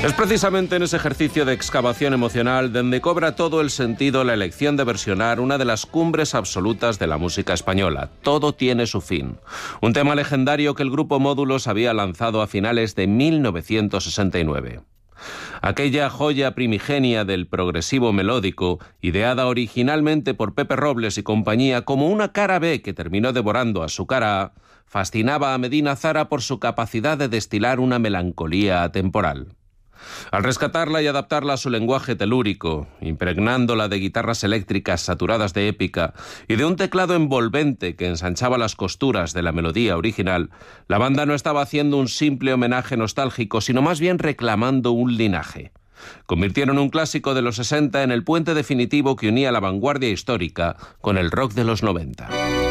Es precisamente en ese ejercicio de excavación emocional donde cobra todo el sentido la elección de versionar una de las cumbres absolutas de la música española, Todo tiene su fin. Un tema legendario que el grupo Módulos había lanzado a finales de 1969. Aquella joya primigenia del progresivo melódico, ideada originalmente por Pepe Robles y compañía como una cara B que terminó devorando a su cara A, fascinaba a Medina Zara por su capacidad de destilar una melancolía atemporal. Al rescatarla y adaptarla a su lenguaje telúrico, impregnándola de guitarras eléctricas saturadas de épica y de un teclado envolvente que ensanchaba las costuras de la melodía original, la banda no estaba haciendo un simple homenaje nostálgico, sino más bien reclamando un linaje. Convirtieron un clásico de los 60 en el puente definitivo que unía la vanguardia histórica con el rock de los 90.